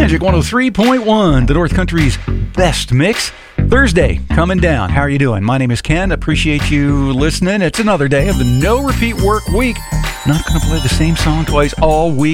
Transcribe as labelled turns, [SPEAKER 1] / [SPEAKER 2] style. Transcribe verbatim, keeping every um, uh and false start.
[SPEAKER 1] Magic one oh three point one, the North Country's best mix. Thursday, coming down. How are you doing? My name is Ken. Appreciate you listening. It's another day of the no repeat work week. Not going to play the same song twice all week.